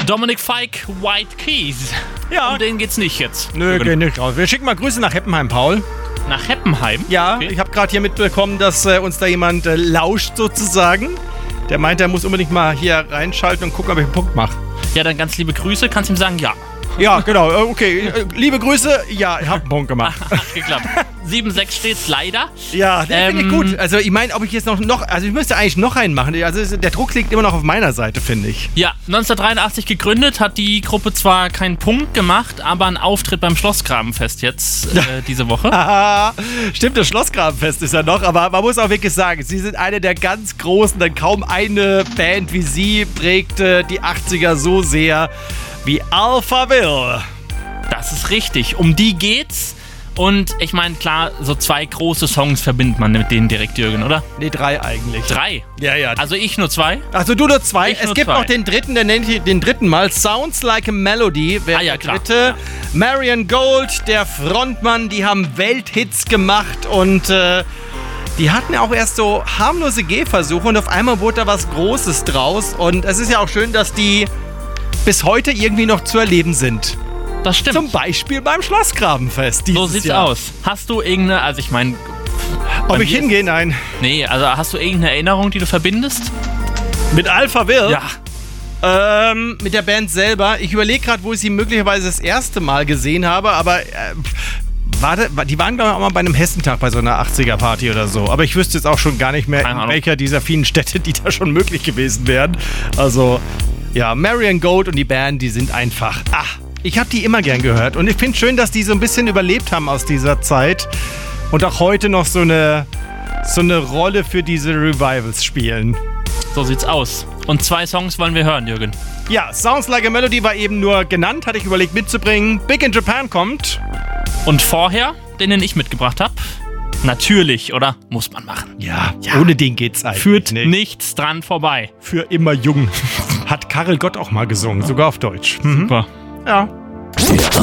Dominic Fike, White Keys. Ja. Um den geht's nicht jetzt. Nö, geht nicht raus. Wir schicken mal Grüße nach Heppenheim, Paul. Nach Heppenheim? Ja, Okay. ich habe gerade hier mitbekommen, dass uns da jemand lauscht sozusagen. Der meint, er muss unbedingt mal hier reinschalten und gucken, ob ich einen Punkt mache. Ja, dann ganz liebe Grüße. Kannst ihm sagen, ja. Ja, genau. Okay. Liebe Grüße. Ja, ich habe einen Punkt gemacht. Hat geklappt. 7-6 steht's leider. Ja, den finde ich gut. Also ich meine, ob ich jetzt noch... Also ich müsste eigentlich noch einen machen. Also der Druck liegt immer noch auf meiner Seite, finde ich. Ja, 1983 gegründet, hat die Gruppe zwar keinen Punkt gemacht, aber einen Auftritt beim Schlossgrabenfest jetzt diese Woche. Haha, stimmt, das Schlossgrabenfest ist ja noch, aber man muss auch wirklich sagen, sie sind eine der ganz großen, denn kaum eine Band wie sie prägte die 80er so sehr wie Alphaville. Das ist richtig. Um die geht's. Und ich meine, klar, so 2 große Songs verbindet man mit denen direkt, Jürgen, oder? Nee, 3 eigentlich. 3? Ja, ja. Also ich nur 2? Also du nur 2. Ich Es nur gibt 2. noch den dritten, der nennt den dritten Mal. Sounds Like a Melody wäre ja, der klar. dritte. Ja. Marion Gold, der Frontmann, die haben Welthits gemacht und die hatten ja auch erst so harmlose Gehversuche und auf einmal wurde da was Großes draus. Und es ist ja auch schön, dass die bis heute irgendwie noch zu erleben sind. Das stimmt. Zum Beispiel beim Schlossgrabenfest dieses So sieht's Jahr. aus. Hast du irgendeine, also ich meine... Ob ich hingehe? Nein. Nee, also hast du irgendeine Erinnerung, die du verbindest? Mit Alphaville? Ja. Mit der Band selber. Ich überlege gerade, wo ich sie möglicherweise das erste Mal gesehen habe, aber die waren, glaube ich, auch mal bei einem Hessentag bei so einer 80er-Party oder so. Aber ich wüsste jetzt auch schon gar nicht mehr, Keine in Ahnung. welcher dieser vielen Städte, die da schon möglich gewesen wären. Also, ja, Marion Gold und die Band, die sind einfach... ich habe die immer gern gehört. Und ich finde schön, dass die so ein bisschen überlebt haben aus dieser Zeit und auch heute noch so eine Rolle für diese Revivals spielen. So sieht's aus. Und 2 Songs wollen wir hören, Jürgen. Ja, Sounds Like a Melody war eben nur genannt, hatte ich überlegt mitzubringen. Big in Japan kommt. Und vorher, den ich mitgebracht habe, natürlich, oder? Muss man machen. Ja, ohne den geht's eigentlich Führt nicht. nichts dran vorbei. Für immer jung. Hat Karel Gott auch mal gesungen, sogar auf Deutsch. Super. Ja.